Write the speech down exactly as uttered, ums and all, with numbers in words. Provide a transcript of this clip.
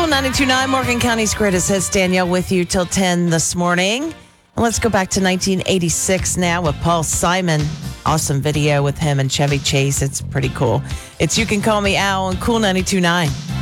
Cool ninety-two point nine, Morgan County's greatest hits. Danielle with you till ten this morning. And let's go back to nineteen eighty-six now with Paul Simon. Awesome video with him and Chevy Chase. It's pretty cool. It's You Can Call Me Al on Cool ninety-two point nine.